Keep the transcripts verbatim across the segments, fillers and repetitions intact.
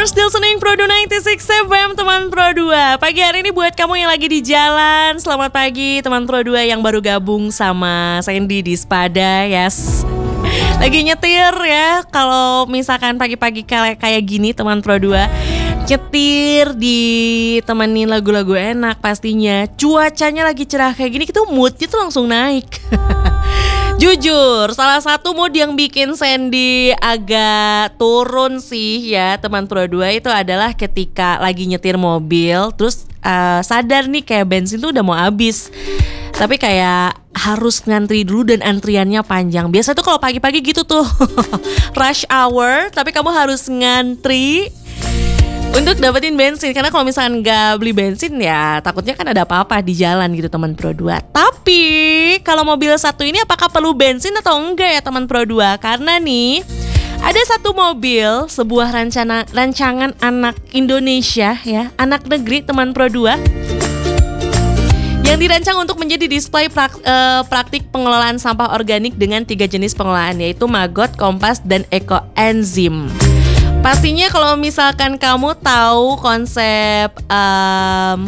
You're still listening Pro dua sembilan enam F M, teman Pro dua. Pagi hari ini buat kamu yang lagi di jalan, selamat pagi teman Pro dua yang baru gabung sama Sandy di Spada, yes. Lagi nyetir ya, kalau misalkan pagi-pagi kayak kayak gini teman Pro dua, nyetir ditemenin lagu-lagu enak pastinya. Cuacanya lagi cerah kayak gini, kita moodnya tuh langsung naik. Jujur, salah satu mood yang bikin Sandy agak turun sih ya teman Pro dua itu adalah ketika lagi nyetir mobil, terus uh, sadar nih kayak bensin tuh udah mau habis, tapi kayak harus ngantri dulu dan antriannya panjang. Biasa tuh kalau pagi-pagi gitu tuh rush hour, tapi kamu harus ngantri untuk dapetin bensin, karena kalau misalkan nggak beli bensin ya takutnya kan ada apa-apa di jalan gitu teman Pro dua. Tapi kalau mobil satu ini apakah perlu bensin atau enggak ya teman Pro dua? Karena nih ada satu mobil, sebuah rancana, rancangan anak Indonesia ya, anak negeri teman Pro dua, yang dirancang untuk menjadi display prak, uh, praktik pengelolaan sampah organik dengan tiga jenis pengelolaan, yaitu maggot, kompas, dan ekoenzim. Pastinya kalau misalkan kamu tahu konsep um,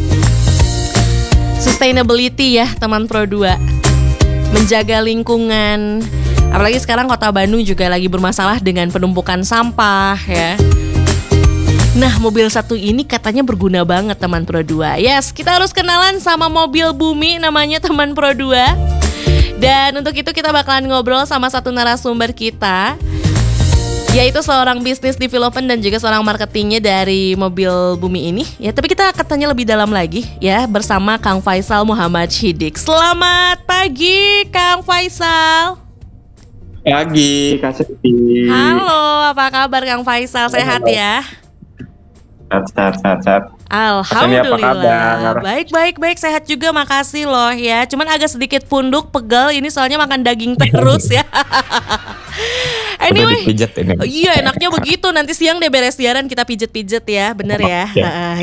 sustainability ya teman Pro dua, menjaga lingkungan, apalagi sekarang kota Bandung juga lagi bermasalah dengan penumpukan sampah ya. Nah, mobil satu ini katanya berguna banget teman Pro dua. Yes, kita harus kenalan sama mobil bumi namanya teman Pro dua. Dan untuk itu kita bakalan ngobrol sama satu narasumber kita, yaitu seorang bisnis development dan juga seorang marketingnya dari mobil bumi ini ya. Tapi kita akan tanya lebih dalam lagi ya bersama Kang Faisal Muhammad Shidik. Selamat pagi Kang Faisal. Pagi Kak Siti. Halo, apa kabar Kang Faisal? Sehat ya? Sehat, sehat, sehat, sehat. Alhamdulillah. Baik, baik, baik. Sehat juga, makasih loh ya. Cuman agak sedikit punduk, pegal ini soalnya makan daging terus ya. Anyway, ini. Iya enaknya begitu. Nanti siang deh beres siaran kita pijet-pijet ya, bener ya.